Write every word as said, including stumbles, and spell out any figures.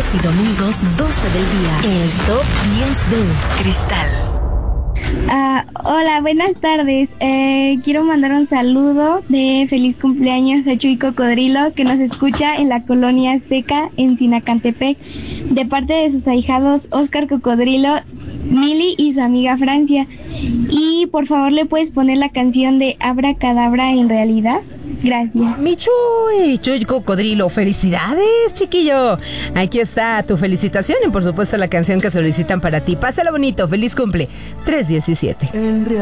sábados y domingos doce del día. El Top diez de Cristal. Uh, hola, buenas tardes. Eh, quiero mandar un saludo de feliz cumpleaños a Chuy Cocodrilo, que nos escucha en la colonia Azteca en Sinacantepec, de parte de sus ahijados Oscar Cocodrilo, Mili y su amiga Francia. Y por favor, ¿le puedes poner la canción de Abra Cadabra en realidad? Gracias. Mi Chuy, Chuy Cocodrilo, felicidades, chiquillo. Aquí está tu felicitación y por supuesto la canción que solicitan para ti. Pásala bonito, feliz cumple. tres diecisiete.